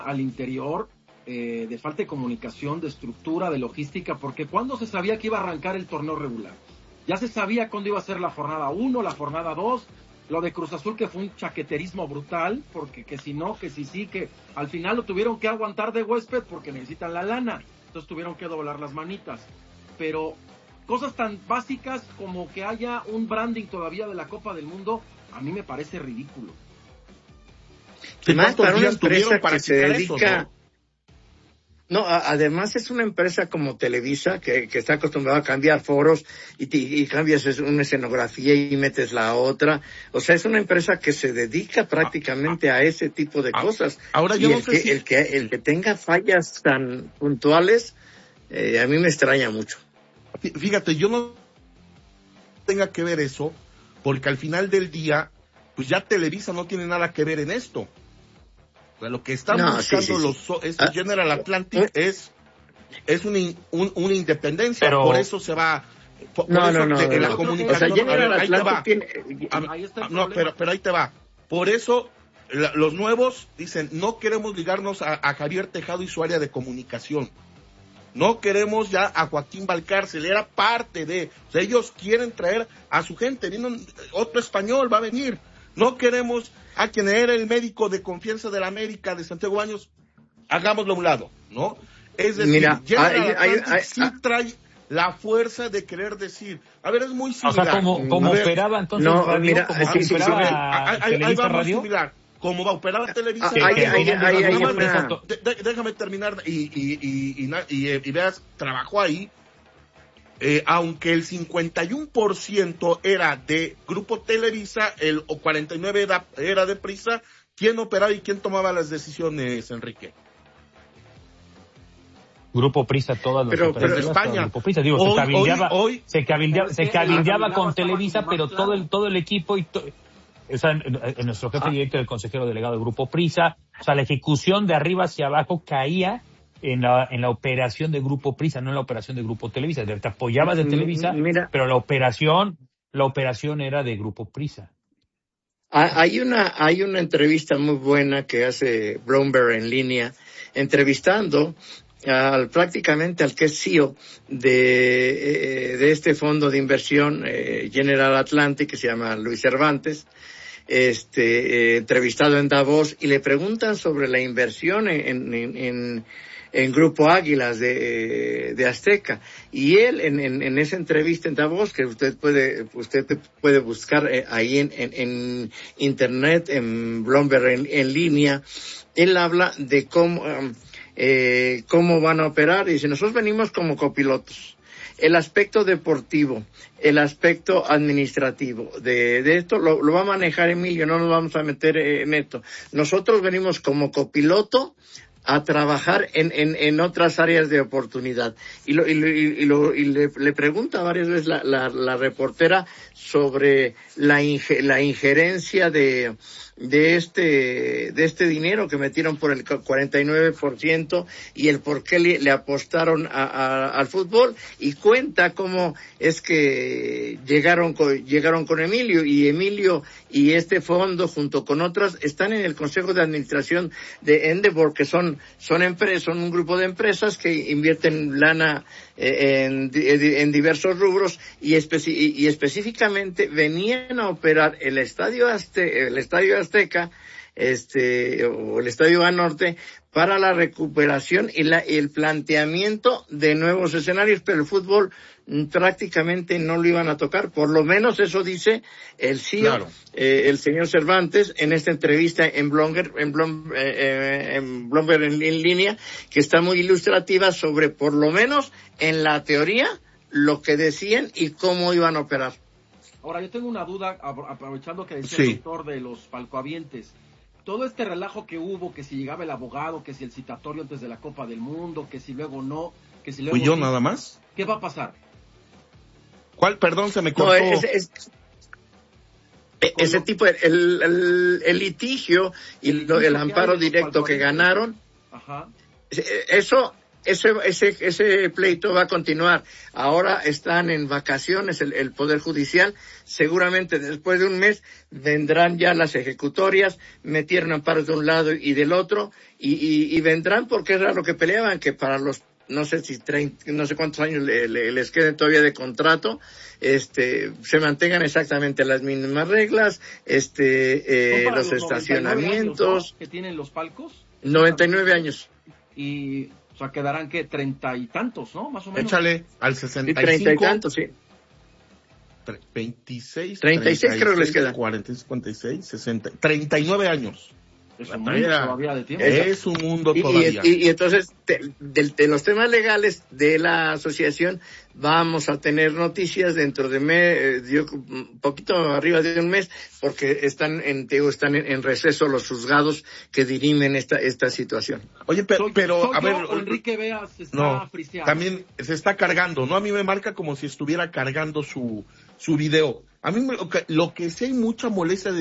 al interior de falta de comunicación, de estructura, de logística, porque cuando se sabía que iba a arrancar el torneo regular, ya se sabía cuándo iba a ser la jornada 1, la jornada 2, lo de Cruz Azul que fue un chaqueterismo brutal, porque que si no, que si sí, que al final lo tuvieron que aguantar de huésped porque necesitan la lana, entonces tuvieron que doblar las manitas, pero cosas tan básicas como que haya un branding todavía de la Copa del Mundo, a mí me parece ridículo. Más para una empresa para que se dedica... eso, ¿no? Además es una empresa como Televisa que está acostumbrada a cambiar foros y cambias una escenografía y metes la otra. O sea, es una empresa que se dedica prácticamente a ese tipo de cosas. Ahora yo no sé si... el que tenga fallas tan puntuales, a mí me extraña mucho. Fíjate, yo no tenga que ver eso, porque al final del día, pues ya Televisa no tiene nada que ver en esto. O sea, lo que están buscando estos General Atlantic es una independencia, pero... por eso se va. La comunicación. O sea, General Atlantic tiene... pero ahí te va. Por eso los nuevos dicen, no queremos ligarnos a Javier Tejado y su área de comunicación. No queremos ya a Joaquín Valcárcel, era parte de... O sea, ellos quieren traer a su gente. Vino otro español, va a venir. No queremos a quien era el médico de confianza de la América, de Santiago Baños, hagámoslo a un lado, ¿no? Es decir, mira, sí trae la fuerza de querer decir, a ver, es muy similar. O sea, como operaba entonces radio, mira, ahí va muy similar. Como va a operar Televisa, déjame terminar y veas, trabajó ahí. Aunque el 51% era de Grupo Televisa, el 49% era de Prisa, ¿quién operaba y quién tomaba las decisiones, Enrique? Grupo Prisa, todas las operaciones. Pero España. Grupo Prisa, digo, se cabildeaba con Televisa, pero todo el equipo o sea, en nuestro jefe directo, el consejero delegado del Grupo Prisa, o sea, la ejecución de arriba hacia abajo caía en la operación de Grupo Prisa, no en la operación de Grupo Televisa. Te apoyabas de Televisa, pero la operación era de Grupo Prisa. Hay una entrevista muy buena que hace Bloomberg en línea, entrevistando prácticamente al que es CEO de este fondo de inversión, General Atlantic, que se llama Luis Cervantes, entrevistado en Davos, y le preguntan sobre la inversión en Grupo Águilas de Azteca, y él en esa entrevista en Davos, que usted puede buscar ahí en internet, en Bloomberg en línea, él habla de cómo van a operar, y dice, nosotros venimos como copilotos. El aspecto deportivo, el aspecto administrativo de esto lo va a manejar Emilio, no nos vamos a meter en esto. Nosotros venimos como copiloto a trabajar en otras áreas de oportunidad. Y le pregunta varias veces la reportera sobre la injerencia de este dinero que metieron por el 49% y el por qué le apostaron al fútbol, y cuenta cómo es que llegaron con Emilio y este fondo junto con otras están en el consejo de administración de Endeavor, que son un grupo de empresas que invierten lana en diversos rubros, y específicamente venían a operar el Estadio Azteca, o el Estadio Banorte, para la recuperación y el planteamiento de nuevos escenarios, pero el fútbol prácticamente no lo iban a tocar, por lo menos eso dice el CEO, claro. El señor Cervantes, en esta entrevista en Bloomberg en línea, que está muy ilustrativa sobre, por lo menos en la teoría, lo que decían y cómo iban a operar. Ahora, yo tengo una duda, aprovechando que decía el doctor de los palcoavientes. Todo este relajo que hubo, que si llegaba el abogado, que si el citatorio antes de la Copa del Mundo, que si luego no, que si luego... ¿Fui yo nada más? ¿Qué va a pasar? ¿Cuál? Perdón, se me cortó. No, ese tipo, el litigio y el amparo directo que ganaron, ajá. Eso ese pleito va a continuar. Ahora están en vacaciones el Poder Judicial. Seguramente después de un mes vendrán ya las ejecutorias, metieron amparos de un lado y del otro, y vendrán, porque era lo que peleaban, que para los no sé cuántos años les queden todavía de contrato, se mantengan exactamente las mismas reglas, los estacionamientos. ¿No? Que tienen los palcos. 99 años. Y, o sea, quedarán que 30 y tantos, ¿no? Más o menos. Échale al 65. 30 y tantos, sí. 26, 36 creo que les queda. 40, 56, 60, 39 años. Es un mundo todavía de tiempo. Es un mundo todavía. Y entonces, de los temas legales de la asociación, vamos a tener noticias dentro de un poquito arriba de un mes, porque están en receso los juzgados que dirimen esta situación. Oye, pero a ver, Enrique Veas está friseado. También se está cargando, ¿no? A mí me marca como si estuviera cargando su video. A mí lo que sí hay mucha molestia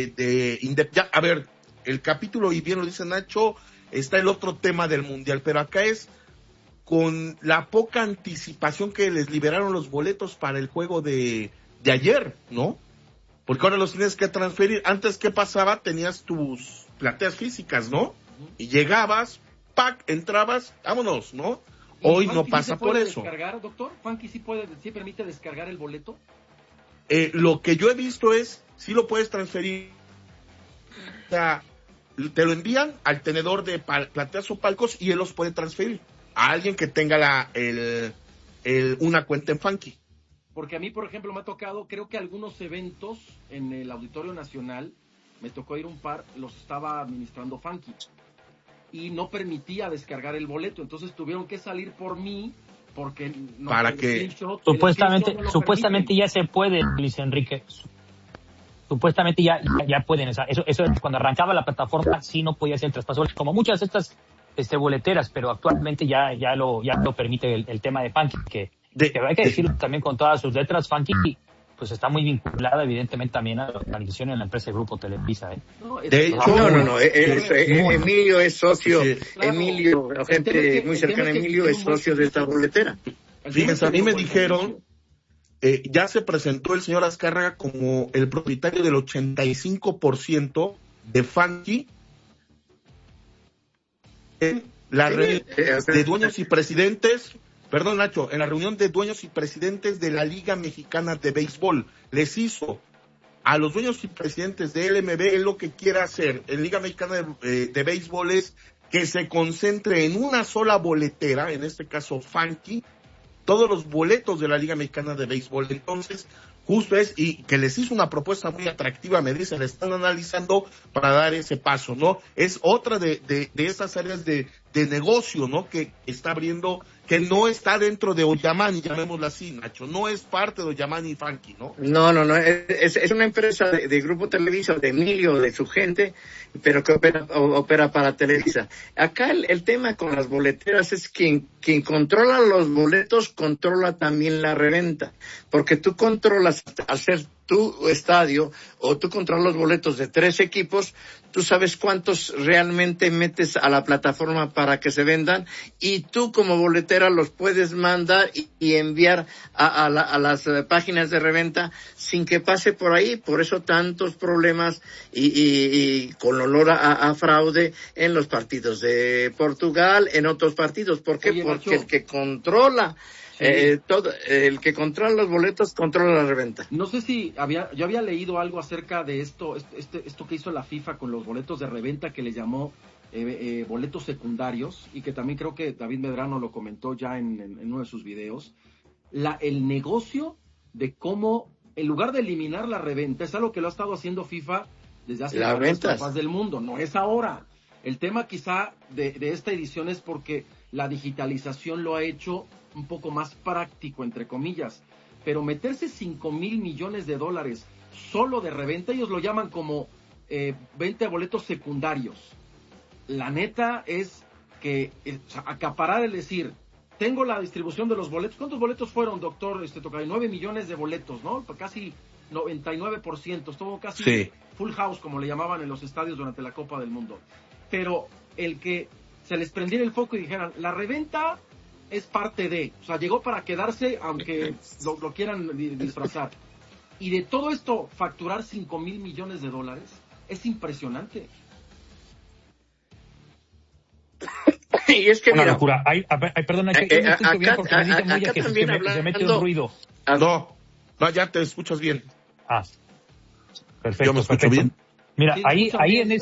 a ver, el capítulo, y bien lo dice Nacho, está el otro tema del mundial, pero acá es con la poca anticipación que les liberaron los boletos para el juego de ayer, ¿no? Porque ahora los tienes que transferir. Antes, ¿qué pasaba? Tenías tus plateas físicas, ¿no? Y llegabas, entrabas, vámonos, ¿no? Hoy no pasa por eso. ¿Descargar, doctor? ¿Funky sí permite descargar el boleto? Lo que yo he visto es, sí lo puedes transferir. O sea, te lo envían al tenedor de plateas o palcos y él los puede transferir a alguien que tenga una cuenta en Funky. Porque a mí, por ejemplo, me ha tocado, creo que algunos eventos en el Auditorio Nacional, me tocó ir un par, los estaba administrando Funky y no permitía descargar el boleto, entonces tuvieron que salir por mí porque no. ¿Para qué? Supuestamente ya se puede, Luis Enrique. Supuestamente ya pueden, eso es cuando arrancaba la plataforma, sí no podía hacer el traspaso, como muchas de estas boleteras, pero actualmente ya lo permite el tema de Funky, que hay que decirlo también con todas sus letras. Funky pues está muy vinculada evidentemente también a la organización en la empresa de Grupo Televisa. De hecho, Emilio es socio, sí. Emilio, gente muy cercana a Emilio es socio de esta boletera. Fíjense, a mí me dijeron, ya se presentó el señor Azcárraga como el propietario del 85% de Funky en la reunión de dueños y presidentes, perdón Nacho, en la reunión de dueños y presidentes de la Liga Mexicana de Béisbol. Les hizo a los dueños y presidentes de LMB, él lo que quiere hacer en Liga Mexicana de Béisbol es que se concentre en una sola boletera, en este caso Funky, todos los boletos de la Liga Mexicana de Béisbol. Entonces, justo y que les hizo una propuesta muy atractiva, me dice, le están analizando para dar ese paso, ¿no? Es otra de esas áreas de negocio, ¿no? Que está abriendo, que no está dentro de Ollamani, llamémosla así, Nacho, no es parte de Ollamani y Funky, ¿no? No, es una empresa de Grupo Televisa, de Emilio, de su gente, pero que opera para Televisa. Acá el tema con las boleteras es quien controla los boletos, controla también la reventa, porque tú controlas, al ser tu estadio, o tú controlas los boletos de 3 equipos, tú sabes cuántos realmente metes a la plataforma para que se vendan, y tú como boletera los puedes mandar y enviar a las páginas de reventa sin que pase por ahí. Por eso tantos problemas y con olor a fraude en los partidos de Portugal, en otros partidos. ¿Por qué? Porque el que controla el que controla los boletos controla la reventa. No sé si yo había leído algo acerca de esto que hizo la FIFA con los boletos de reventa, que le llamó boletos secundarios, y que también creo que David Medrano lo comentó ya en uno de sus videos. El negocio de cómo, en lugar de eliminar la reventa, es algo que lo ha estado haciendo FIFA desde hace varias copas del mundo, no es ahora. El tema quizá de esta edición es porque la digitalización lo ha hecho un poco más práctico, entre comillas, pero meterse $5,000 millones solo de reventa, ellos lo llaman como venta de boletos secundarios. La neta es que acaparar, es decir, tengo la distribución de los boletos. ¿Cuántos boletos fueron, doctor Tocayo? 9 millones de boletos, ¿no? Casi 99%, estuvo casi full house, como le llamaban en los estadios durante la Copa del Mundo. Pero el que se les prendiera el foco y dijeran, la reventa es parte de, o sea, llegó para quedarse, aunque lo quieran disfrazar. Y de todo esto, facturar $5,000 millones es impresionante. Y es que, una mira, locura. Perdona, que no escucho bien porque me dice Moya que se mete un ruido. No, ya te escuchas bien. Perfecto. Yo me escucho bien. Mira, Sí, ahí en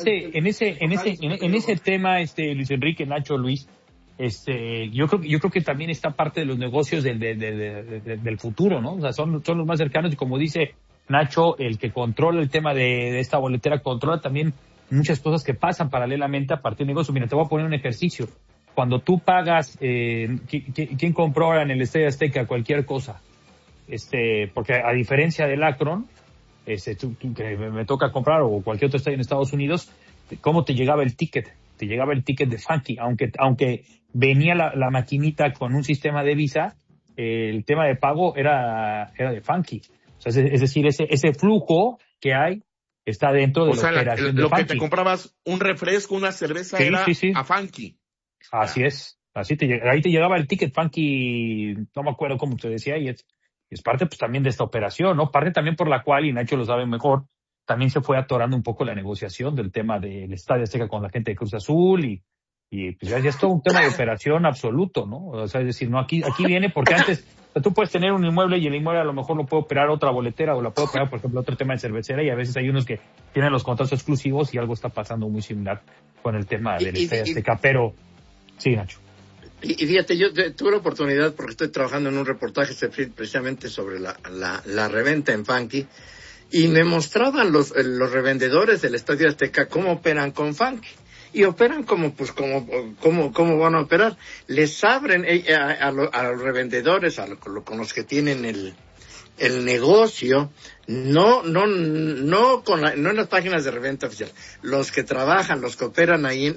ese tema, Luis Enrique, Nacho, Luis, yo creo que también está parte de los negocios del futuro, ¿no? O sea, son los más cercanos, y como dice Nacho, el que controla el tema de esta boletera controla también muchas cosas que pasan paralelamente a partir del negocio. Mira, te voy a poner un ejercicio. Cuando tú pagas, ¿quién compró ahora en el Estadio Azteca cualquier cosa? Porque a diferencia del Akron, que me toca comprar, o cualquier otro estadio en Estados Unidos, ¿cómo te llegaba el ticket? Te llegaba el ticket de Funky, aunque venía la maquinita con un sistema de Visa, el tema de pago era de Funky. O sea, es decir, ese flujo que hay está dentro de la operación de lo Funky. Que te comprabas un refresco, una cerveza, era a Funky. Así es. Ahí te llegaba el ticket Funky, no me acuerdo cómo te decía, y es parte pues también de esta operación, ¿no? Parte también por la cual, y Nacho lo sabe mejor, también se fue atorando un poco la negociación del tema del Estadio Azteca con la gente de Cruz Azul, y pues ya es todo un tema de operación absoluto, ¿no? O sea, es decir, no, aquí viene porque antes, o sea, tú puedes tener un inmueble y el inmueble a lo mejor lo puede operar otra boletera, o la puede operar, por ejemplo, otro tema de cervecera, y a veces hay unos que tienen los contratos exclusivos, y algo está pasando muy similar con el tema del Estadio Azteca, pero sí, Nacho. Y fíjate, yo tuve la oportunidad, porque estoy trabajando en un reportaje precisamente sobre la reventa en Funky, y me mostraban los revendedores del Estadio Azteca cómo operan con Funky. Y operan como van a operar. Les abren a los revendedores, con los que tienen el negocio, no en las páginas de reventa oficial, los que trabajan, los que operan ahí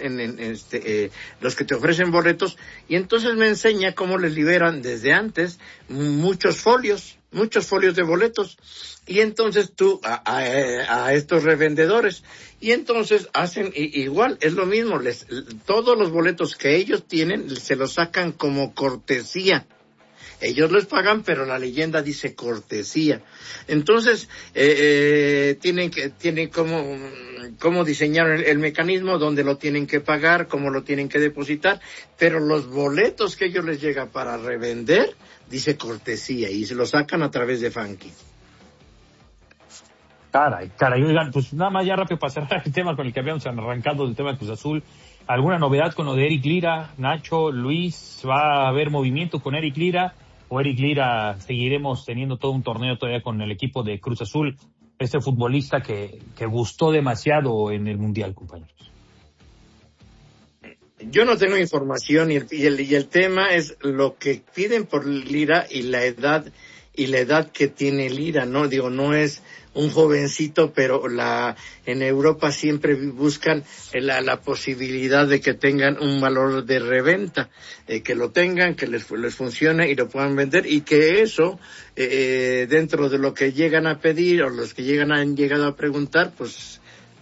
los que te ofrecen boletos, y entonces me enseña cómo les liberan desde antes muchos folios de boletos, y entonces tú a estos revendedores, y entonces hacen igual, es lo mismo, todos los boletos que ellos tienen se los sacan como cortesía. Ellos les pagan, pero la leyenda dice cortesía. Entonces, tienen cómo diseñar el mecanismo, donde lo tienen que pagar, cómo lo tienen que depositar, pero los boletos que ellos les llega para revender, dice cortesía, y se los sacan a través de Funky. Caray, oigan, pues nada más ya rápido para cerrar el tema con el que habíamos arrancado, del tema de Cruz Azul. ¿Alguna novedad con lo de Eric Lira? Nacho, Luis, ¿va a haber movimiento con Eric Lira? ¿O Eric Lira seguiremos teniendo todo un torneo todavía con el equipo de Cruz Azul? Este futbolista que gustó demasiado en el Mundial, compañeros. Yo no tengo información, y el tema es lo que piden por Lira y la edad que tiene Lira, ¿no? Digo, no es un jovencito, pero en Europa siempre buscan la posibilidad de que tengan un valor de reventa, que lo tengan, que les funcione y lo puedan vender, y que eso, dentro de lo que llegan a pedir, o los que han llegado a preguntar, pues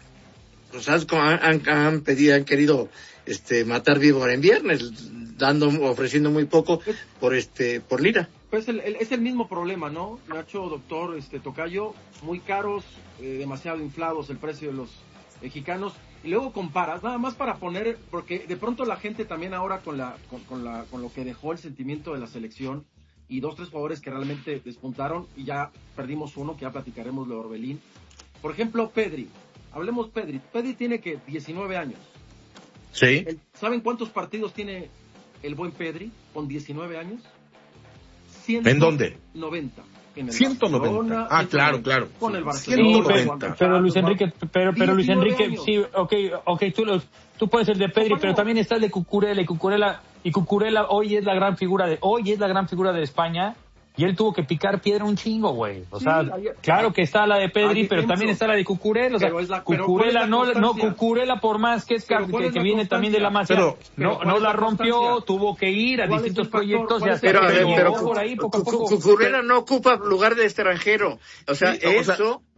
han querido matar víbora en viernes, ofreciendo muy poco por Lira. Pues es el mismo problema, ¿no? Nacho, doctor, tocayo, muy caros, demasiado inflados el precio de los mexicanos, y luego comparas, nada más para poner, porque de pronto la gente también ahora con lo que dejó el sentimiento de la selección, y 2-3 jugadores que realmente despuntaron, y ya perdimos uno, que ya platicaremos, de Orbelín. Por ejemplo, Pedri. Hablemos Pedri. Pedri tiene 19 años. Sí. ¿Saben cuántos partidos tiene el buen Pedri con 19 años? ¿En dónde? 90. En el 190. Barcelona, claro. Con el Barcelona. 190. Pero Luis Enrique, sí, okay, tú puedes ser de Pedri, pero también está el de Cucurella, y Cucurella hoy es la gran figura de España, y él tuvo que picar piedra un chingo, güey. O sea, claro que está la de Pedri, pero también está la de Cucurella. O sea, Cucurella Cucurella, por más que viene también de la masa, no la rompió, tuvo que ir a distintos proyectos. Pero Cucurella no ocupa lugar de extranjero. O sea,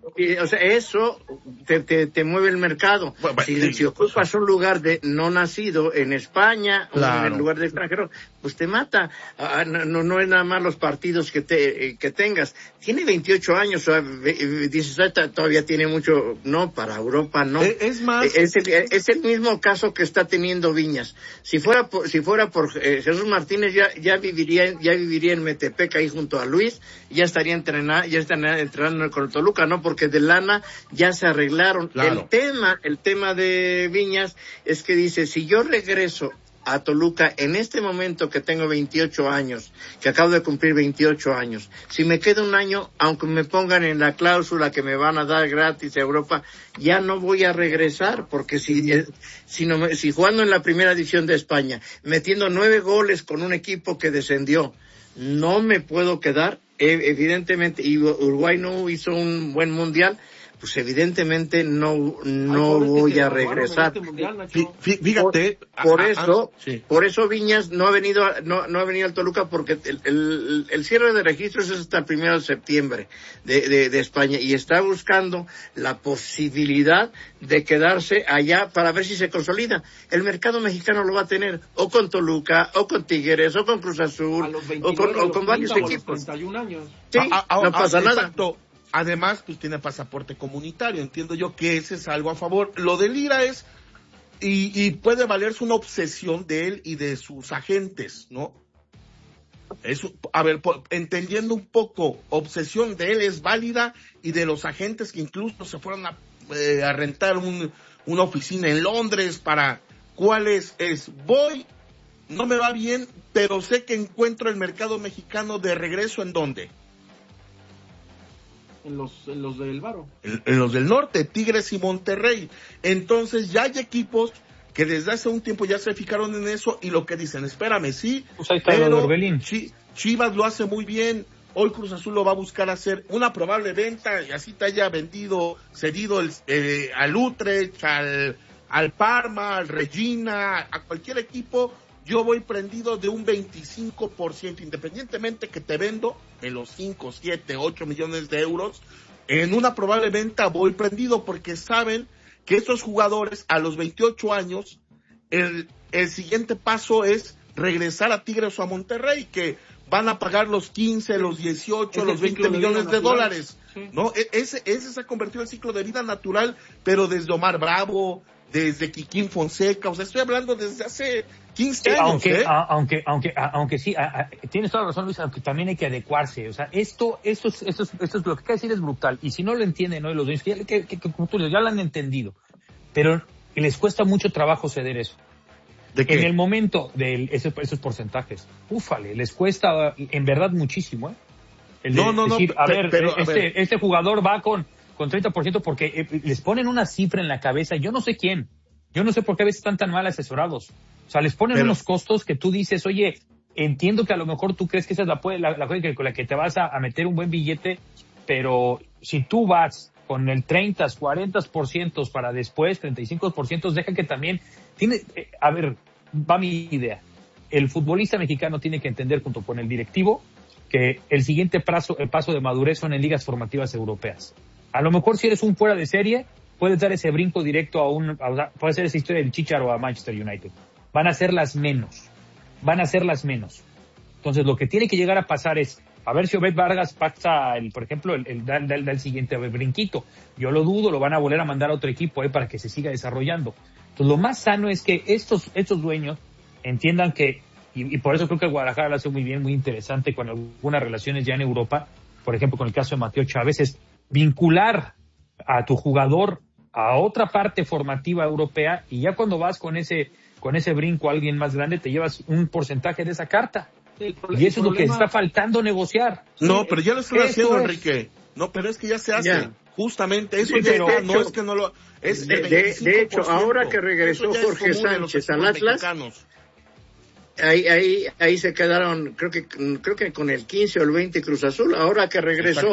O sea, eso te mueve el mercado. Bueno, si ocupas un lugar de no nacido en España, claro, o en el lugar de extranjero, pues te mata. No es nada más los partidos que tengas. Tiene 28 años, o sea, dices, todavía tiene mucho. No, para Europa no. Es más, es el mismo caso que está teniendo Viñas. Si fuera por Jesús Martínez, ya viviría en Metepec ahí junto a Luis, ya estaría entrenando con el Toluca, ¿no? Porque de lana ya se arreglaron. Claro. El tema de Viñas es que dice, si yo regreso a Toluca en este momento que tengo 28 años, que acabo de cumplir 28 años, si me queda un año, aunque me pongan en la cláusula que me van a dar gratis a Europa, ya no voy a regresar, porque si jugando en la primera división de España, metiendo 9 goles con un equipo que descendió, no me puedo quedar, evidentemente, y Uruguay no hizo un buen mundial, pues evidentemente no voy a regresar. Fíjate, por eso Viñas no ha venido al Toluca, porque el cierre de registros es hasta el 1 de septiembre de España, y está buscando la posibilidad de quedarse allá para ver si se consolida. El mercado mexicano lo va a tener o con Toluca, o con Tigres, o con Cruz Azul, o con varios equipos. 31 años. Sí, no pasa nada. Exacto. Además, pues tiene pasaporte comunitario, entiendo yo que ese es algo a favor. Lo de Lira es, y puede valerse una obsesión de él y de sus agentes, ¿no? Eso, a ver, entendiendo un poco, obsesión de él es válida, y de los agentes que incluso se fueron a rentar una oficina en Londres para, ¿cuál es? Voy, no me va bien, pero sé que encuentro el mercado mexicano de regreso, ¿en dónde? En los del Varo. En los del norte, Tigres y Monterrey. Entonces ya hay equipos que desde hace un tiempo ya se fijaron en eso, y lo que dicen, espérame, sí, pues ahí está, pero Chivas lo hace muy bien, hoy Cruz Azul lo va a buscar hacer una probable venta, y así te haya cedido al Utrecht, al Parma, al Regina, a cualquier equipo. Yo voy prendido de un 25%, independientemente que te vendo en los 5, 7, 8 millones de euros, en una probable venta voy prendido, porque saben que estos jugadores a los 28 años, el siguiente paso es regresar a Tigres o a Monterrey, que van a pagar los 15, los 18, los 20 millones de dólares, sí. ¿No? Ese se ha convertido en el ciclo de vida natural, pero desde Omar Bravo, desde Kikín Fonseca, o sea, estoy hablando desde hace 15 años. Aunque sí, tienes toda la razón, Luis, aunque también hay que adecuarse. O sea, esto es lo que acaba de decir, es brutal. Y si no lo entienden, ¿no? Los dueños, que como tú ya lo han entendido, pero les cuesta mucho trabajo ceder eso. ¿De qué? En el momento de esos porcentajes, úfale, les cuesta en verdad muchísimo, ¿eh? Este jugador va con 30%, porque les ponen una cifra en la cabeza, yo no sé quién, yo no sé por qué a veces están tan mal asesorados. O sea, les ponen unos costos que tú dices, oye, entiendo que a lo mejor tú crees que esa es la con la que te vas a meter un buen billete, pero si tú vas con el 30, 40% para después, 35%, deja que también va mi idea. El futbolista mexicano tiene que entender, junto con el directivo, que el siguiente paso de madurez son en ligas formativas europeas. A lo mejor si eres un fuera de serie, puedes dar ese brinco directo puede ser esa historia del Chícharo a Manchester United. Van a ser las menos. Entonces lo que tiene que llegar a pasar es, a ver si Obed Vargas pasa, por ejemplo, da el siguiente brinquito. Yo lo dudo, lo van a volver a mandar a otro equipo para que se siga desarrollando. Entonces lo más sano es que estos dueños entiendan que, y por eso creo que Guadalajara lo hace muy bien, muy interesante con algunas relaciones ya en Europa, por ejemplo con el caso de Mateo Chávez, es vincular a tu jugador a otra parte formativa europea, y ya cuando vas con ese brinco a alguien más grande te llevas un porcentaje de esa carta. Y eso es lo que está faltando negociar. No, pero ya lo están haciendo, Enrique. No, pero es que ya se hace. Ya. Justamente, eso ya está, no es que no lo... Es de hecho, ahora que regresó Jorge Sánchez al Atlas, ahí se quedaron, creo que con el 15 o el 20 Cruz Azul. Ahora que regresó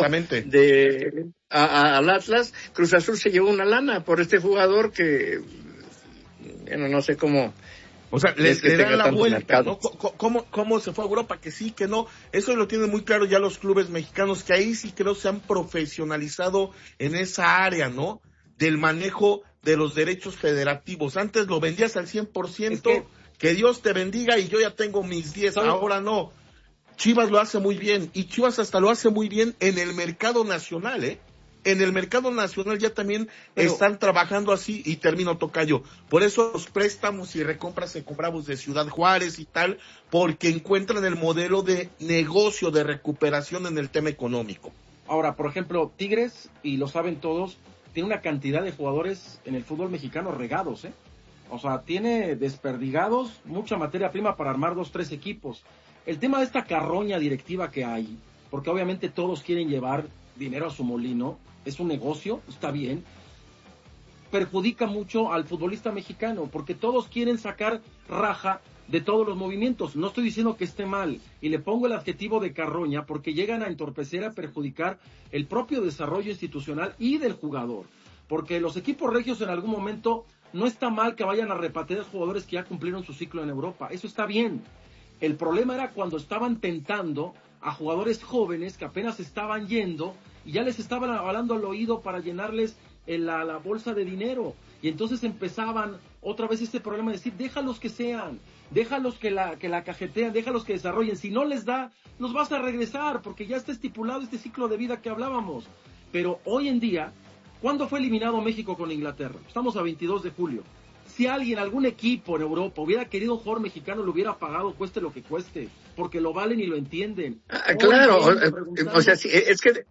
al Atlas, Cruz Azul se llevó una lana por este jugador que, bueno, no sé cómo O sea, le dan la vuelta, ¿no? ¿Cómo se fue a Europa? Que sí, que no. Eso lo tienen muy claro ya los clubes mexicanos, que ahí sí creo se han profesionalizado en esa área, ¿no? Del manejo de los derechos federativos. Antes lo vendías al 100%, que Dios te bendiga y yo ya tengo mis 10, ahora no. Chivas lo hace muy bien, y Chivas hasta lo hace muy bien en el mercado nacional, ¿eh? En el mercado nacional ya también están trabajando así, y termino, tocayo. Por eso los préstamos y recompras se compramos de Ciudad Juárez y tal, porque encuentran el modelo de negocio, de recuperación en el tema económico. Ahora, por ejemplo, Tigres, y lo saben todos, tiene una cantidad de jugadores en el fútbol mexicano regados, ¿eh? O sea, tiene desperdigados mucha materia prima para armar 2-3 equipos. El tema de esta carroña directiva que hay, porque obviamente todos quieren llevar dinero a su molino, es un negocio, está bien, perjudica mucho al futbolista mexicano, porque todos quieren sacar raja de todos los movimientos. No estoy diciendo que esté mal, y le pongo el adjetivo de carroña, porque llegan a entorpecer, a perjudicar el propio desarrollo institucional y del jugador, porque los equipos regios en algún momento no está mal que vayan a repatriar jugadores que ya cumplieron su ciclo en Europa, eso está bien. El problema era cuando estaban tentando a jugadores jóvenes que apenas estaban yendo y ya les estaban hablando al oído para llenarles la bolsa de dinero. Y entonces empezaban otra vez este problema de decir, déjalos que sean, déjalos que la cajetean, déjalos que desarrollen. Si no les da, los vas a regresar, porque ya está estipulado este ciclo de vida que hablábamos. Pero hoy en día, ¿cuándo fue eliminado México con Inglaterra? Estamos a 22 de julio. Si alguien, algún equipo en Europa hubiera querido un jugador mexicano, lo hubiera pagado, cueste lo que cueste, porque lo valen y lo entienden. Claro, o sea, es que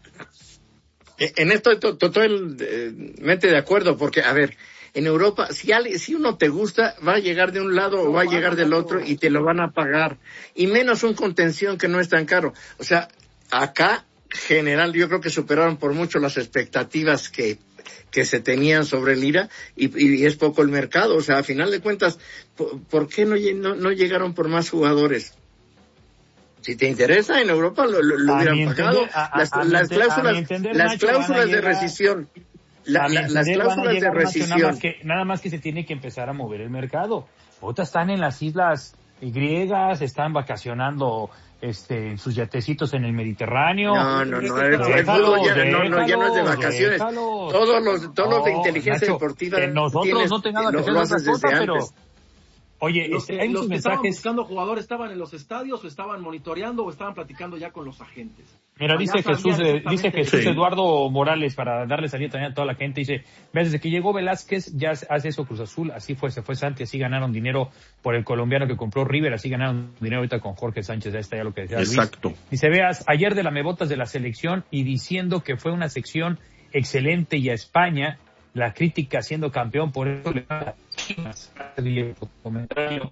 en esto estoy totalmente de acuerdo, porque, a ver, en Europa, si uno te gusta, va a llegar de un lado o va a llegar del otro y te lo van a pagar. Y menos un contención que no es tan caro. O sea, acá, general, yo creo que superaron por mucho las expectativas que se tenían sobre Lira, y es poco el mercado. O sea, a final de cuentas, ¿por qué no llegaron por más jugadores? Si te interesa, en Europa lo hubieran pagado. Las cláusulas de rescisión. Las cláusulas de rescisión. Nada más que se tiene que empezar a mover el mercado. Otras están en las islas griegas, están vacacionando en sus yatecitos en el Mediterráneo. No, el fútbol ya no es de vacaciones. Todos los de inteligencia deportiva. Nosotros no tenemos nada que hacer otra cosa, pero... Oye, los que estaban buscando jugadores, ¿estaban en los estadios o estaban monitoreando o estaban platicando ya con los agentes? Mira, dice Jesús Eduardo Morales, para darle salida también a toda la gente, dice, desde que llegó Velázquez ya hace eso Cruz Azul, así se fue Santi, así ganaron dinero por el colombiano que compró River, así ganaron dinero ahorita con Jorge Sánchez, ya está ya lo que decía Luis. Exacto. Dice, veas, ayer de la mebotas de la selección y diciendo que fue una sección excelente y a España, la crítica siendo campeón, por eso le da comentario.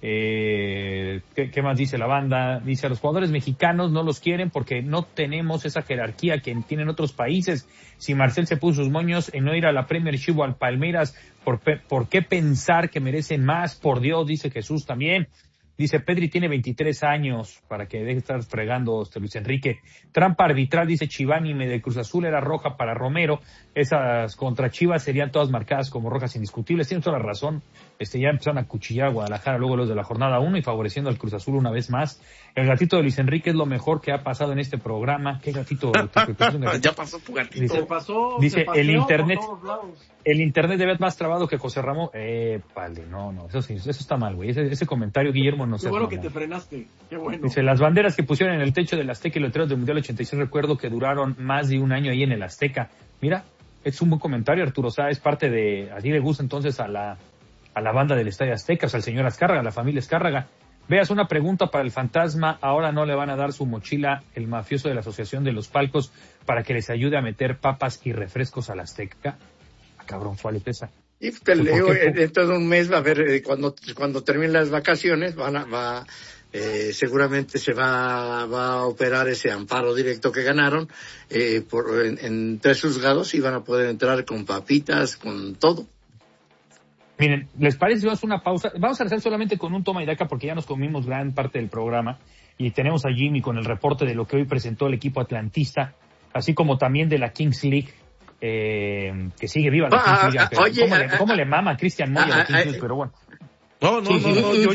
¿Qué más dice la banda? Dice, a los jugadores mexicanos no los quieren porque no tenemos esa jerarquía que tienen otros países. Si Marcel se puso sus moños en no ir a la Premiership o al Palmeiras, ¿por qué pensar que merecen más? Por Dios, dice Jesús también. Dice, Pedri tiene 23 años, para que deje de estar fregando Luis Enrique. Trampa arbitral, dice Chivánime, de Cruz Azul era roja para Romero. Esas contra Chivas serían todas marcadas como rojas indiscutibles. Tienes toda la razón. Ya empezaron a cuchillar a Guadalajara luego los de la jornada 1 y favoreciendo al Cruz Azul una vez más. El gatito de Luis Enrique es lo mejor que ha pasado en este programa. ¿Qué gatito? Ya pasó tu gatito. Dice el internet debe más trabado que José Ramón. Vale, no, eso está mal, güey. Ese comentario, Guillermo, no sé. Qué bueno que te frenaste, qué bueno. Dice, las banderas que pusieron en el techo del Azteca y los letreros del Mundial 86, recuerdo que duraron más de un año ahí en el Azteca. Mira, es un buen comentario, Arturo. O sea, es parte de, así le gusta entonces a la banda del Estadio Azteca, o sea, al señor Azcárraga, la familia Azcárraga. Veas, una pregunta para el fantasma, ahora no le van a dar su mochila el mafioso de la Asociación de los Palcos para que les ayude a meter papas y refrescos al Azteca. Cabrón, ¿cuál pesa? Y te leo, dentro de un mes va a haber, cuando terminen las vacaciones, seguramente se va a operar ese amparo directo que ganaron, en 3 juzgados, y van a poder entrar con papitas, con todo. Miren, ¿les parece si vamos a una pausa? Vamos a hacer solamente con un toma y daca porque ya nos comimos gran parte del programa y tenemos a Jimmy con el reporte de lo que hoy presentó el equipo atlantista, así como también de la Kings League, que sigue viva la Kings League. ¿Cómo le mama a Christian Moya la Kings League? Pero bueno. No, un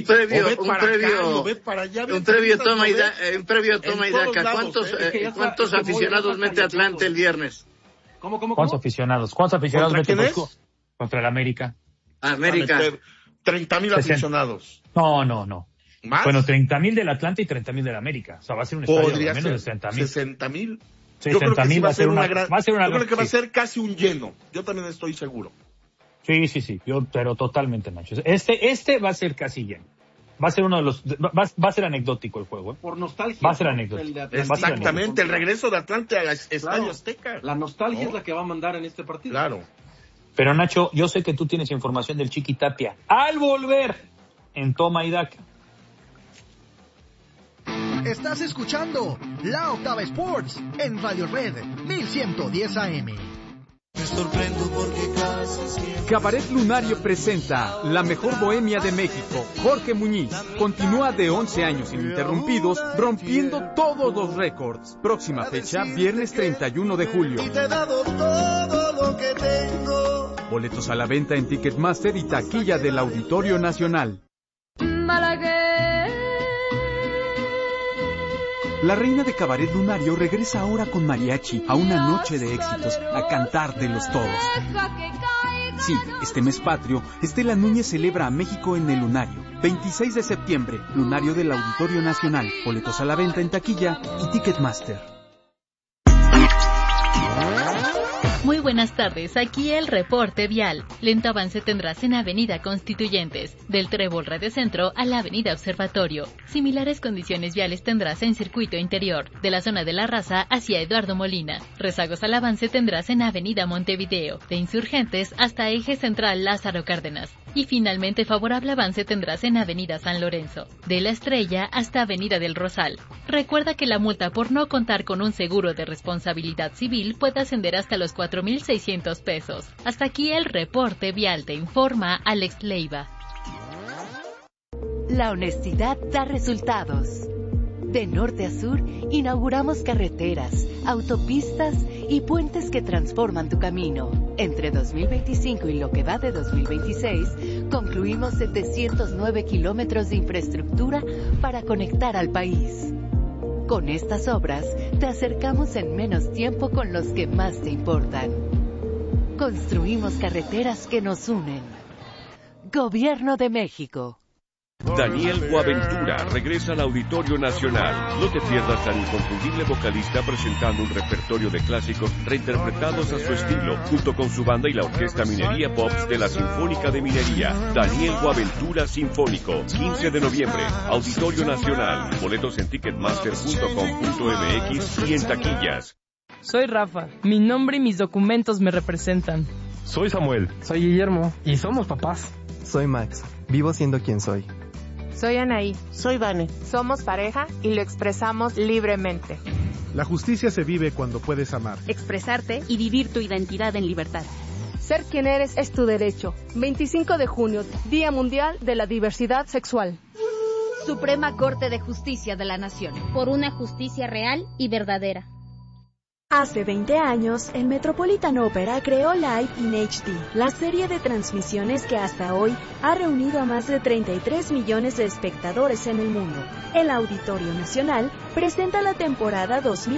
previo toma y daca. ¿Cuántos aficionados mete Atlante el viernes? ¿Cómo? ¿Cuántos aficionados mete contra el América? América. 30,000 aficionados. No. ¿Más? Bueno, 30,000 del Atlante y 30,000 del América. O sea, va a ser un estadio de menos de 60,000. 60,000. 60,000 va a ser una gran. Yo creo que va a ser casi un lleno. Yo también estoy seguro. Sí. Pero totalmente, Nacho. Este va a ser casi lleno. Va a ser uno de los. Va a ser anecdótico el juego. Por nostalgia. Va a ser anecdótico. Exactamente, el regreso de Atlante al Estadio Azteca. La nostalgia es la que va a mandar en este partido. Claro. Pero Nacho, yo sé que tú tienes información del Chiqui Tapia. Al volver en Toma y Daca. Estás escuchando La Octava Sports en Radio Red 1110 AM. Me sorprendo porque Cabaret Lunario presenta La Mejor Bohemia de México. Jorge Muñiz continúa de 11 años ininterrumpidos, rompiendo todos los récords. Próxima fecha, viernes 31 de julio. Y te he dado todo lo que tengo. Boletos a la venta en Ticketmaster y taquilla del Auditorio Nacional. La reina de Cabaret Lunario regresa ahora con mariachi a una noche de éxitos, a cantártelos todos. Sí, este mes patrio, Estela Núñez celebra a México en el Lunario. 26 de septiembre, Lunario del Auditorio Nacional. Boletos a la venta en taquilla y Ticketmaster. Muy buenas tardes, aquí el reporte vial. Lento avance tendrás en Avenida Constituyentes, del Trébol Radio Centro a la Avenida Observatorio. Similares condiciones viales tendrás en Circuito Interior, de la zona de La Raza hacia Eduardo Molina. Rezagos al avance tendrás en Avenida Montevideo, de Insurgentes hasta Eje Central Lázaro Cárdenas. Y finalmente favorable avance tendrás en Avenida San Lorenzo, de La Estrella hasta Avenida del Rosal. Recuerda que la multa por no contar con un seguro de responsabilidad civil puede ascender hasta los 4,600 pesos. Hasta aquí el reporte vial, te informa Alex Leiva. La honestidad da resultados. De norte a sur, inauguramos carreteras, autopistas y puentes que transforman tu camino. Entre 2025 y lo que va de 2026, concluimos 709 kilómetros de infraestructura para conectar al país. Con estas obras, te acercamos en menos tiempo con los que más te importan. Construimos carreteras que nos unen. Gobierno de México. Daniel Boaventura regresa al Auditorio Nacional. No te pierdas al inconfundible vocalista presentando un repertorio de clásicos reinterpretados a su estilo, junto con su banda y la Orquesta Minería Pops de la Sinfónica de Minería. Daniel Boaventura Sinfónico, 15 de noviembre, Auditorio Nacional. Boletos en ticketmaster.com.mx y en taquillas. Soy Rafa. Mi nombre y mis documentos me representan. Soy Samuel. Soy Guillermo. Y somos papás. Soy Max. Vivo siendo quien soy. Soy Anaí. Soy Vane. Somos pareja y lo expresamos libremente. La justicia se vive cuando puedes amar, expresarte y vivir tu identidad en libertad. Ser quien eres es tu derecho. 25 de junio, Día Mundial de la Diversidad Sexual. Suprema Corte de Justicia de la Nación. Por una justicia real y verdadera. Hace 20 años, el Metropolitan Opera creó Live in HD, la serie de transmisiones que hasta hoy ha reunido a más de 33 millones de espectadores en el mundo. El Auditorio Nacional presenta la temporada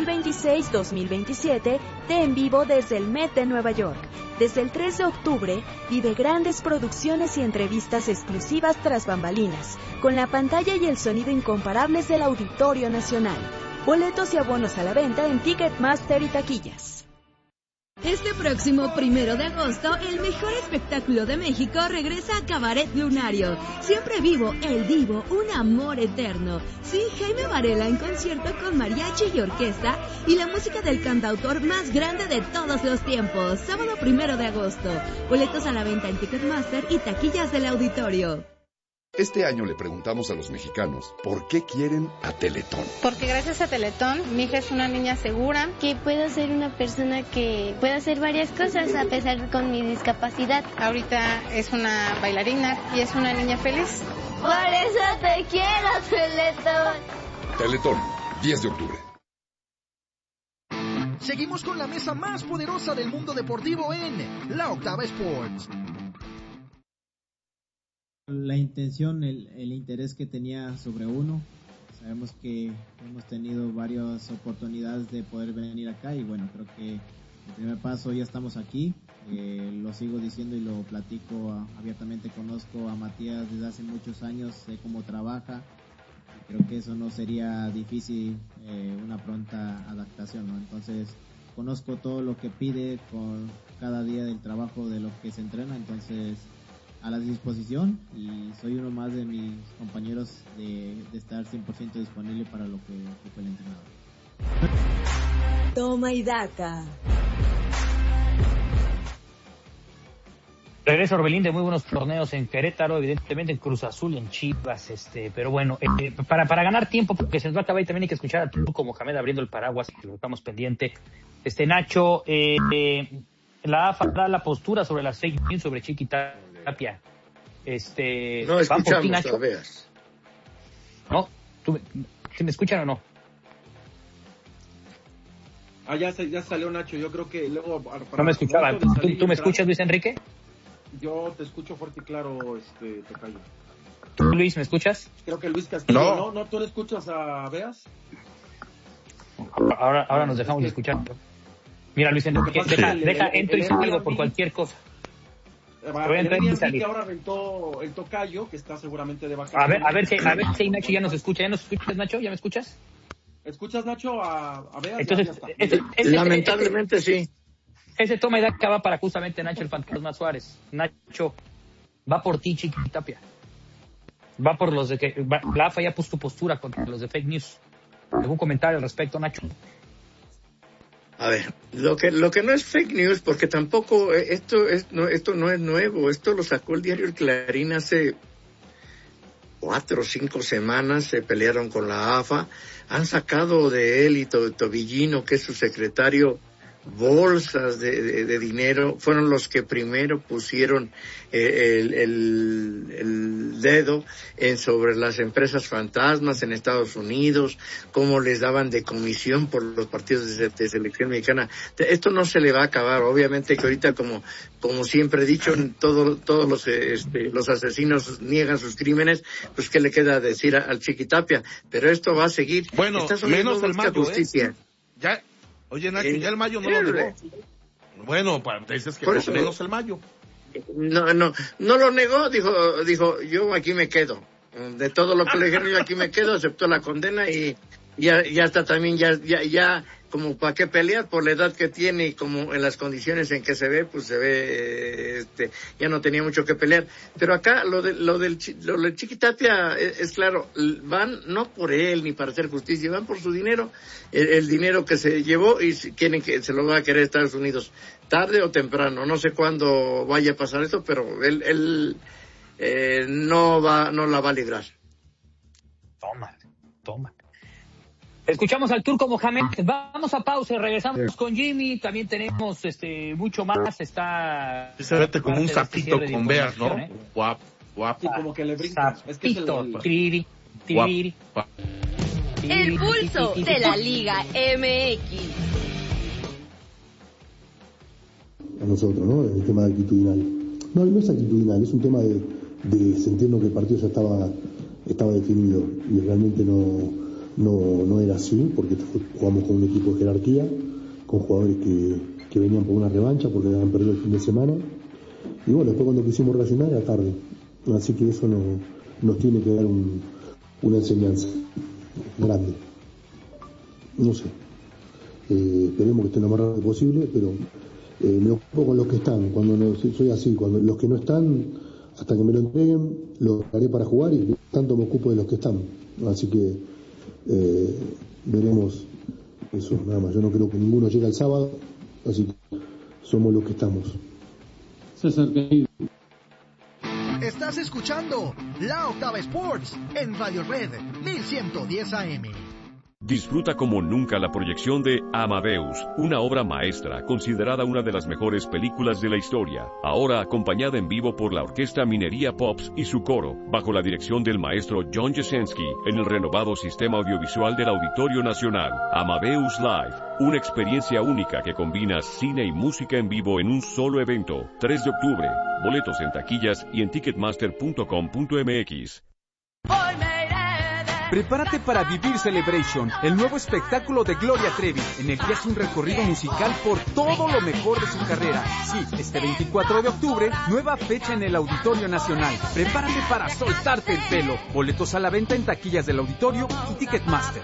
2026-2027 de En Vivo desde el Met de Nueva York. Desde el 3 de octubre, vive grandes producciones y entrevistas exclusivas tras bambalinas, con la pantalla y el sonido incomparables del Auditorio Nacional. Boletos y abonos a la venta en Ticketmaster y taquillas. Este próximo 1 de agosto, el mejor espectáculo de México regresa a Cabaret Lunario. Siempre vivo, el Divo, un amor eterno. Sí, Jaime Varela en concierto con mariachi y orquesta y la música del cantautor más grande de todos los tiempos. Sábado 1 de agosto. Boletos a la venta en Ticketmaster y taquillas del auditorio. Este año le preguntamos a los mexicanos por qué quieren a Teletón. Porque gracias a Teletón, mi hija es una niña segura. Que puedo ser una persona que pueda hacer varias cosas a pesar con mi discapacidad. Ahorita es una bailarina y es una niña feliz. Por eso te quiero, Teletón. Teletón, 10 de octubre. Seguimos con la mesa más poderosa del mundo deportivo en La Octava Sports. la intención, el interés que tenía sobre uno. Sabemos que hemos tenido varias oportunidades de poder venir acá y bueno, creo que el primer paso ya estamos aquí. Lo sigo diciendo y lo platico abiertamente. Conozco a Matías desde hace muchos años, sé cómo trabaja. Creo que eso no sería difícil, una pronta adaptación, ¿no? Entonces, conozco todo lo que pide con cada día del trabajo, de lo que se entrena, entonces a la disposición y soy uno más de mis compañeros de estar 100% disponible para lo que fue el entrenador. Toma y daca. Regreso Orbelín de muy buenos torneos en Querétaro, evidentemente en Cruz Azul y en Chivas, pero bueno, para ganar tiempo, porque se nos va a acabar y también hay que escuchar a Turco Mohamed abriendo el paraguas, que lo estamos pendiente. Nacho, la AFA da la postura sobre las fake news sobre Chiqui Tapia. No escuchamos, Nacho. Veas. ¿No? ¿Se me escuchan o no? Ya salió Nacho, yo creo que luego... No me escuchaba. ¿Tú me escuchas, Luis Enrique? Yo te escucho fuerte y claro, Tocayo. ¿Tú, Luis, me escuchas? Creo que Luis Castillo, ¿no? ¿Tú le escuchas a Veas? Ahora nos dejamos de escuchar. Mira, Luis Enrique, deja entro y salgo por cualquier cosa. Voy a entrar y salir. Ahora aventó el Tocayo, que está seguramente de vacaciones. A ver si Nacho ya nos escucha. ¿Ya nos escuchas, Nacho? ¿Ya me escuchas? ¿Escuchas, Nacho, a Veas? Entonces, lamentablemente sí. Ese toma y daca va para justamente Nacho el Fantasma Suárez. Nacho, va por ti, Chiqui Tapia. Va por los de que... la AFA ya puso tu postura contra los de fake news. ¿Algún comentario al respecto, Nacho? A ver, lo que no es fake news, porque tampoco esto no es nuevo. Esto lo sacó el diario El Clarín hace 4 o 5 semanas. Se pelearon con la AFA. Han sacado de él y Tobillino, que es su secretario, bolsas de dinero. Fueron los que primero pusieron el dedo sobre las empresas fantasmas en Estados Unidos, cómo les daban de comisión por los partidos de selección mexicana. Esto no se le va a acabar. Obviamente que ahorita, como siempre he dicho, todos los asesinos niegan sus crímenes, pues qué le queda decir al Chiqui Tapia. Pero esto va a seguir. Bueno, menos el Mayo, justicia. Ya. Oye, Nacho, ya el Mayo no lo negó. Bueno, dices que por menos el Mayo. No lo negó, dijo, yo aquí me quedo. De todo lo que le dijeron, yo aquí me quedo, aceptó la condena y ya está también, ya como para qué pelear por la edad que tiene y como en las condiciones en que se ve, pues se ve, ya no tenía mucho que pelear. Pero acá lo del Chiqui Tapia es claro, van no por él ni para hacer justicia, van por su dinero, el dinero que se llevó y quieren que se lo va a querer Estados Unidos, tarde o temprano. No sé cuándo vaya a pasar esto, pero él no la va a librar. Toma. Escuchamos al Turco Mohamed. Vamos a pausa y regresamos con Jimmy. También tenemos mucho más. Está... Se vete como un sapito con Veas, ¿no? Guap. Sí, como que le brinca. Sapito. El pulso de la Liga MX. A nosotros, ¿no? El tema actitudinal. No es actitudinal, es un tema de sentirnos que el partido ya estaba definido y realmente no era así, porque jugamos con un equipo de jerarquía, con jugadores que venían por una revancha porque habían perdido el fin de semana, y bueno, después cuando quisimos reaccionar era tarde, así que eso nos tiene que dar una enseñanza grande. No sé, esperemos que esté lo más rápido posible, pero me ocupo con los que están. Soy así, cuando los que no están, hasta que me lo entreguen, lo haré para jugar y tanto me ocupo de los que están, así que veremos eso, nada más. Yo no creo que ninguno llegue el sábado, así que somos los que estamos. César, estás escuchando La Octava Sports en Radio Red 1110 AM. Disfruta como nunca la proyección de Amadeus, una obra maestra considerada una de las mejores películas de la historia, ahora acompañada en vivo por la Orquesta Minería Pops y su coro, bajo la dirección del maestro John Jasenski, en el renovado sistema audiovisual del Auditorio Nacional. Amadeus Live, una experiencia única que combina cine y música en vivo en un solo evento. 3 de octubre, boletos en taquillas y en ticketmaster.com.mx. Prepárate para vivir Celebration, el nuevo espectáculo de Gloria Trevi, en el que hace un recorrido musical por todo lo mejor de su carrera. Sí, este 24 de octubre, nueva fecha en el Auditorio Nacional. Prepárate para soltarte el pelo. Boletos a la venta en taquillas del Auditorio y Ticketmaster.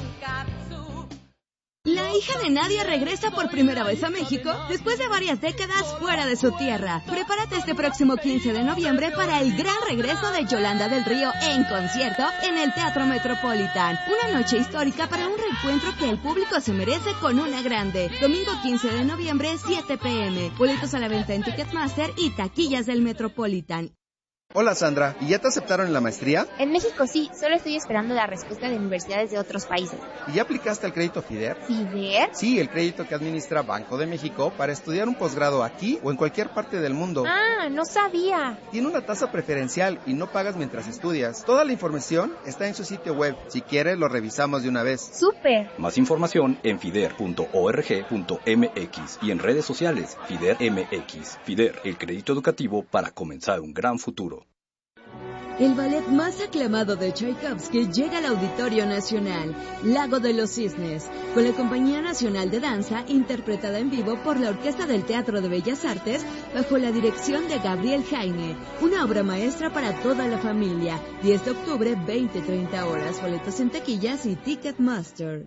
La hija de Nadia regresa por primera vez a México después de varias décadas fuera de su tierra. Prepárate este próximo 15 de noviembre para el gran regreso de Yolanda del Río en concierto en el Teatro Metropolitan. Una noche histórica para un reencuentro que el público se merece con una grande. Domingo 15 de noviembre, 7 p.m. Boletos a la venta en Ticketmaster y taquillas del Metropolitan. Hola Sandra, ¿y ya te aceptaron en la maestría? En México sí, solo estoy esperando la respuesta de universidades de otros países. ¿Y ya aplicaste al crédito FIDER? ¿FIDER? Sí, el crédito que administra Banco de México para estudiar un posgrado aquí o en cualquier parte del mundo. Ah, no sabía. Tiene una tasa preferencial y no pagas mientras estudias. Toda la información está en su sitio web. Si quieres, lo revisamos de una vez. ¡Súper! Más información en fider.org.mx y en redes sociales FIDER MX. FIDER, el crédito educativo para comenzar un gran futuro. El ballet más aclamado de Tchaikovsky llega al Auditorio Nacional, Lago de los Cisnes, con la Compañía Nacional de Danza, interpretada en vivo por la Orquesta del Teatro de Bellas Artes, bajo la dirección de Gabriel Jaime. Una obra maestra para toda la familia. 10 de octubre, 20-30 horas. Boletos en taquillas y Ticketmaster.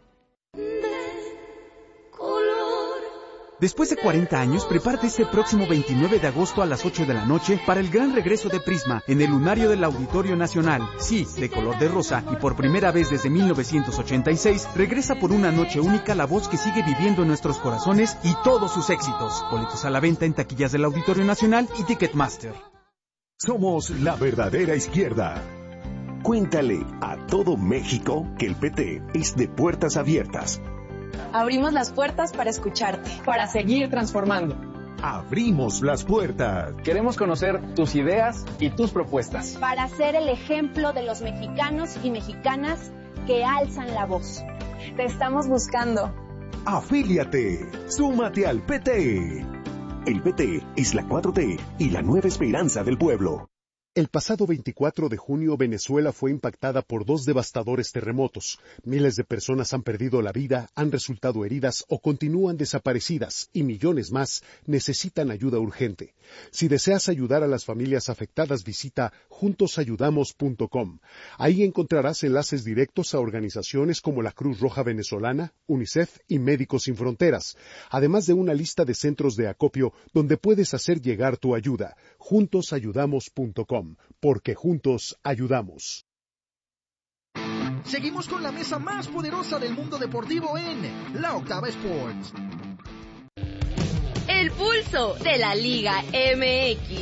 Después de 40 años, prepárate este próximo 29 de agosto a las 8 de la noche para el gran regreso de Prisma en el lunario del Auditorio Nacional. Sí, de color de rosa, y por primera vez desde 1986, regresa por una noche única la voz que sigue viviendo en nuestros corazones y todos sus éxitos. Boletos a la venta en taquillas del Auditorio Nacional y Ticketmaster. Somos la verdadera izquierda. Cuéntale a todo México que el PT es de puertas abiertas. Abrimos las puertas para escucharte, para seguir transformando. Abrimos las puertas. Queremos conocer tus ideas y tus propuestas. Para ser el ejemplo de los mexicanos y mexicanas que alzan la voz. Te estamos buscando. Afíliate. Súmate al PT. El PT es la 4T y la nueva esperanza del pueblo. El pasado 24 de junio, Venezuela fue impactada por 2 devastadores terremotos. Miles de personas han perdido la vida, han resultado heridas o continúan desaparecidas, y millones más necesitan ayuda urgente. Si deseas ayudar a las familias afectadas, visita juntosayudamos.com. Ahí encontrarás enlaces directos a organizaciones como la Cruz Roja Venezolana, UNICEF y Médicos Sin Fronteras, además de una lista de centros de acopio donde puedes hacer llegar tu ayuda. Juntosayudamos.com. Porque juntos ayudamos. Seguimos con la mesa más poderosa del mundo deportivo en La Octava Sports. El pulso de la Liga MX.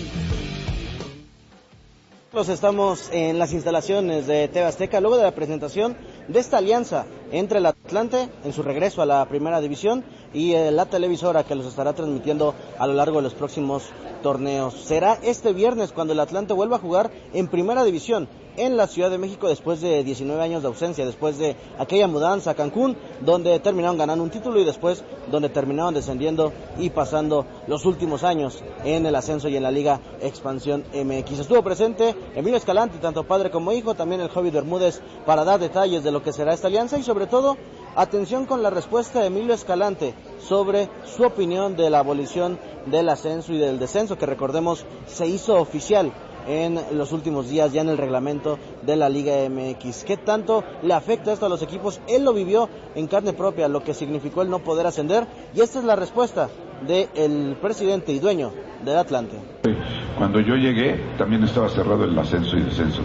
Estamos en las instalaciones de TV Azteca luego de la presentación de esta alianza entre el Atlante en su regreso a la primera división y la televisora que los estará transmitiendo a lo largo de los próximos torneos. Será este viernes cuando el Atlante vuelva a jugar en primera división en la Ciudad de México después de 19 años de ausencia, después de aquella mudanza a Cancún, donde terminaron ganando un título y después donde terminaron descendiendo y pasando los últimos años en el ascenso y en la Liga Expansión MX. Estuvo presente Emilio Escalante, tanto padre como hijo, también el Javi Bermúdez, para dar detalles de lo que será esta alianza y sobre todo, atención con la respuesta de Emilio Escalante sobre su opinión de la abolición del ascenso y del descenso, que recordemos se hizo oficial en los últimos días ya en el reglamento de la Liga MX. ¿Qué tanto le afecta esto a los equipos? Él lo vivió en carne propia, lo que significó el no poder ascender, y esta es la respuesta del presidente y dueño del Atlante. Cuando yo llegué también estaba cerrado el ascenso y descenso.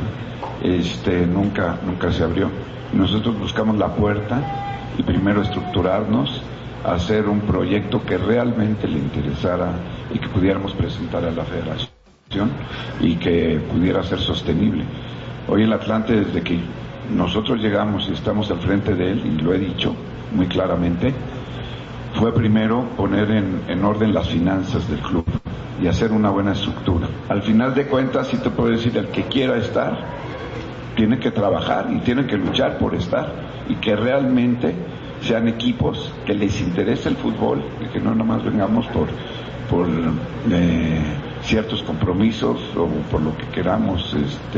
Nunca se abrió. Nosotros buscamos la puerta y primero estructurarnos, hacer un proyecto que realmente le interesara y que pudiéramos presentar a la federación y que pudiera ser sostenible. Hoy el Atlante, desde que nosotros llegamos y estamos al frente de él, y lo he dicho muy claramente, fue primero poner en orden las finanzas del club y hacer una buena estructura. Al final de cuentas, sí te puedo decir, el que quiera estar, tiene que trabajar y tiene que luchar por estar, y que realmente sean equipos que les interese el fútbol y que no nomás vengamos por ciertos compromisos o por lo que queramos,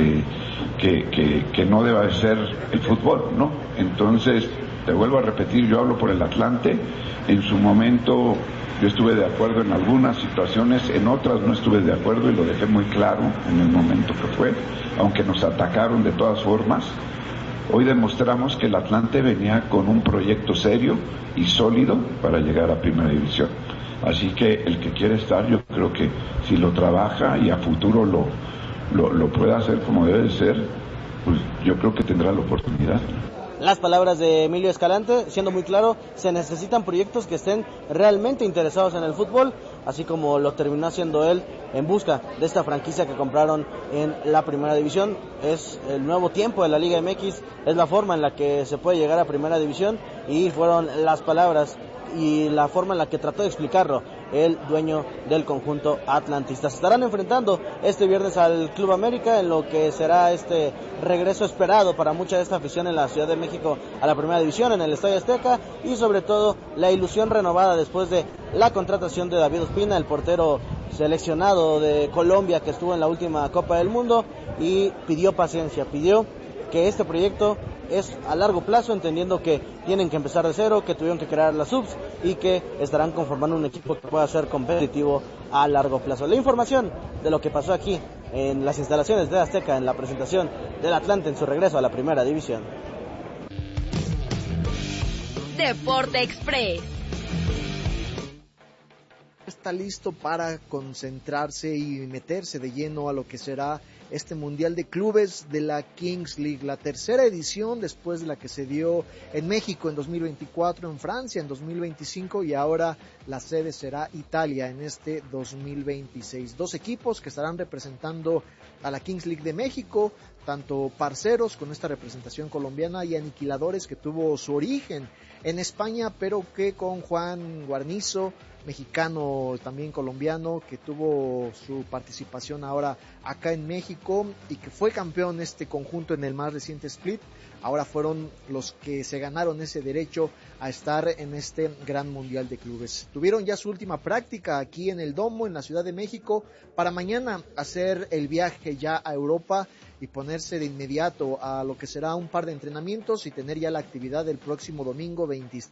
que no deba de ser el fútbol, ¿no? Entonces, te vuelvo a repetir, yo hablo por el Atlante. En su momento yo estuve de acuerdo en algunas situaciones, en otras no estuve de acuerdo, y lo dejé muy claro en el momento que fue, aunque nos atacaron de todas formas. Hoy demostramos que el Atlante venía con un proyecto serio y sólido para llegar a Primera División. Así que el que quiere estar, yo creo que si lo trabaja y a futuro lo puede hacer como debe de ser, pues yo creo que tendrá la oportunidad. Las palabras de Emilio Escalante, siendo muy claro, se necesitan proyectos que estén realmente interesados en el fútbol, así como lo terminó haciendo él en busca de esta franquicia que compraron en la Primera División. Es el nuevo tiempo de la Liga MX, es la forma en la que se puede llegar a Primera División, y fueron las palabras y la forma en la que trató de explicarlo el dueño del conjunto atlantista. Se estarán enfrentando este viernes al Club América en lo que será este regreso esperado para mucha de esta afición en la Ciudad de México a la Primera División, en el Estadio Azteca, y sobre todo la ilusión renovada después de la contratación de David Ospina, el portero seleccionado de Colombia que estuvo en la última Copa del Mundo, y pidió paciencia, pidió que este proyecto es a largo plazo, entendiendo que tienen que empezar de cero, que tuvieron que crear las subs y que estarán conformando un equipo que pueda ser competitivo a largo plazo. La información de lo que pasó aquí en las instalaciones de Azteca en la presentación del Atlante en su regreso a la Primera División. Deporte Express. Está listo para concentrarse y meterse de lleno a lo que será este Mundial de Clubes de la Kings League, la tercera edición después de la que se dio en México en 2024, en Francia en 2025, y ahora la sede será Italia en este 2026. 2 equipos que estarán representando a la Kings League de México, tanto Parceros con esta representación colombiana y Aniquiladores, que tuvo su origen en España, pero que con Juan Guarnizo, mexicano también colombiano, que tuvo su participación ahora acá en México y que fue campeón este conjunto en el más reciente split. Ahora fueron los que se ganaron ese derecho a estar en este gran mundial de clubes. Tuvieron ya su última práctica aquí en el Domo, en la Ciudad de México, para mañana hacer el viaje ya a Europa y ponerse de inmediato a lo que será un par de entrenamientos y tener ya la actividad del próximo domingo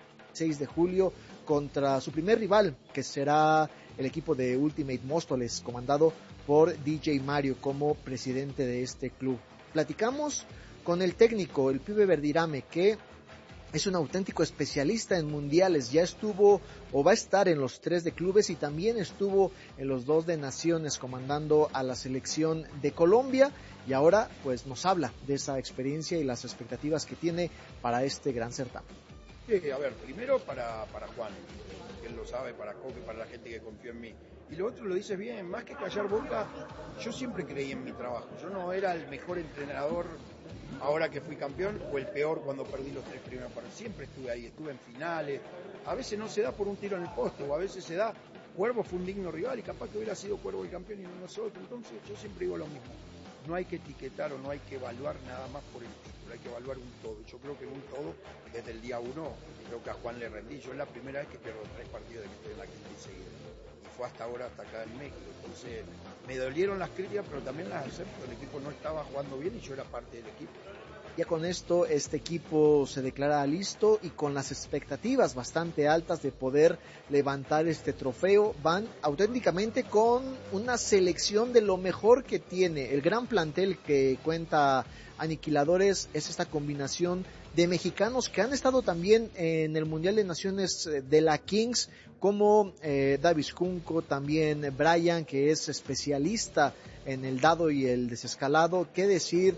26 de julio contra su primer rival, que será el equipo de Ultimate Móstoles, comandado por DJ Mario como presidente de este club. Platicamos con el técnico, el Pibe Verdirame, que es un auténtico especialista en mundiales. Ya estuvo o va a estar en los 3 de clubes y también estuvo en los 2 de naciones comandando a la selección de Colombia, y ahora pues nos habla de esa experiencia y las expectativas que tiene para este gran certamen. Sí, a ver, primero para Juan, que él lo sabe, para Coque, para la gente que confió en mí. Y lo otro lo dices bien, más que callar boca, yo siempre creí en mi trabajo. Yo no era el mejor entrenador ahora que fui campeón o el peor cuando perdí los 3 primeros partidos. Siempre estuve ahí, estuve en finales. A veces no se da por un tiro en el poste, o a veces se da, Cuervo fue un digno rival y capaz que hubiera sido Cuervo el campeón y no nosotros. Entonces yo siempre digo lo mismo. No hay que etiquetar o no hay que evaluar nada más por el título, hay que evaluar un todo. Yo creo que en un todo, desde el día 1, creo que a Juan le rendí. Yo es la primera vez que pierdo 3 partidos de que estoy en la quinta y seguida. Y fue hasta ahora, hasta acá en México. Entonces, me dolieron las críticas, pero también las acepto. El equipo no estaba jugando bien y yo era parte del equipo. Ya con esto, este equipo se declara listo y con las expectativas bastante altas de poder levantar este trofeo. Van auténticamente con una selección de lo mejor que tiene. El gran plantel que cuenta Aniquiladores es esta combinación de mexicanos que han estado también en el Mundial de Naciones de la Kings, como Davis Junco, también Brian, que es especialista en el dado y el desescalado. Qué decir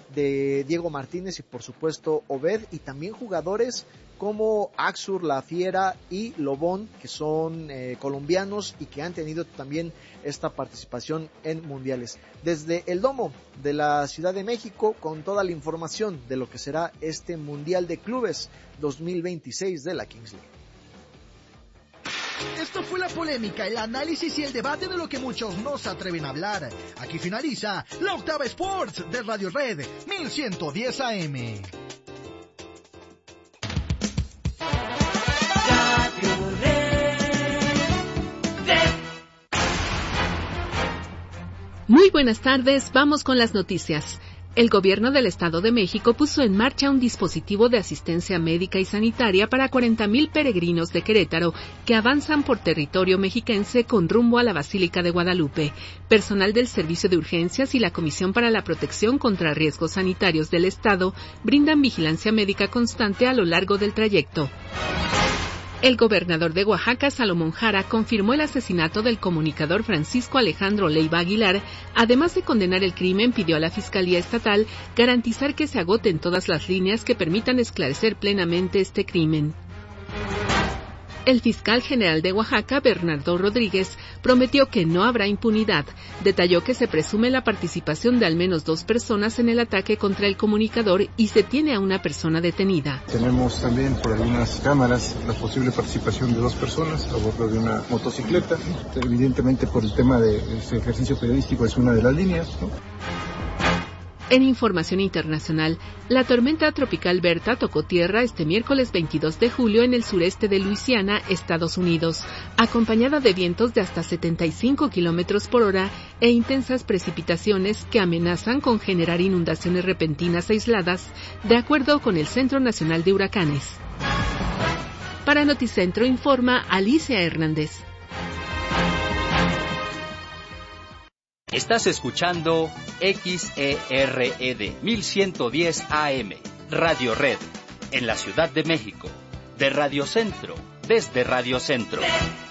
de Diego Martínez y por supuesto Obed, y también jugadores como Axur, La Fiera y Lobón, que son colombianos y que han tenido también esta participación en mundiales. Desde el Domo de la Ciudad de México, con toda la información de lo que será este Mundial de Clubes 2026 de la Kings League. Esto fue la polémica, el análisis y el debate de lo que muchos no se atreven a hablar. Aquí finaliza La Octava Sports de Radio Red 1110 AM. Muy buenas tardes, vamos con las noticias. El gobierno del Estado de México puso en marcha un dispositivo de asistencia médica y sanitaria para 40,000 peregrinos de Querétaro que avanzan por territorio mexiquense con rumbo a la Basílica de Guadalupe. Personal del Servicio de Urgencias y la Comisión para la Protección contra Riesgos Sanitarios del Estado brindan vigilancia médica constante a lo largo del trayecto. El gobernador de Oaxaca, Salomón Jara, confirmó el asesinato del comunicador Francisco Alejandro Leiva Aguilar. Además de condenar el crimen, pidió a la Fiscalía Estatal garantizar que se agoten todas las líneas que permitan esclarecer plenamente este crimen. El fiscal general de Oaxaca, Bernardo Rodríguez, prometió que no habrá impunidad. Detalló que se presume la participación de al menos 2 personas en el ataque contra el comunicador y se tiene a una persona detenida. Tenemos también por algunas cámaras la posible participación de 2 personas a bordo de una motocicleta. Evidentemente por el tema de ese ejercicio periodístico es una de las líneas, ¿no? En información internacional, la tormenta tropical Berta tocó tierra este miércoles 22 de julio en el sureste de Luisiana, Estados Unidos, acompañada de vientos de hasta 75 kilómetros por hora e intensas precipitaciones que amenazan con generar inundaciones repentinas aisladas, de acuerdo con el Centro Nacional de Huracanes. Para Noticentro informa Alicia Hernández. Estás escuchando XERED 1110 AM, Radio Red, en la Ciudad de México, de Radio Centro, desde Radio Centro.